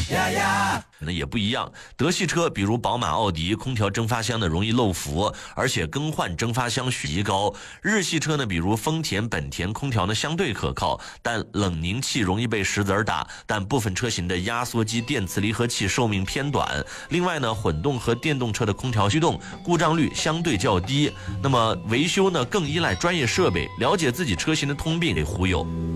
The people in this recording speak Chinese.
那也不一样，德系车比如宝马、奥迪，空调蒸发箱呢容易漏氟，而且更换蒸发箱需极高。日系车呢，比如丰田、本田，空调呢相对可靠，但冷凝器容易被石子打，但部分车型的压缩机电磁离合器寿命偏短。另外呢，混动和电动车的空调驱动故障率相对较低，那么维修呢更依赖专业设备，了解自己车型的通病给忽悠。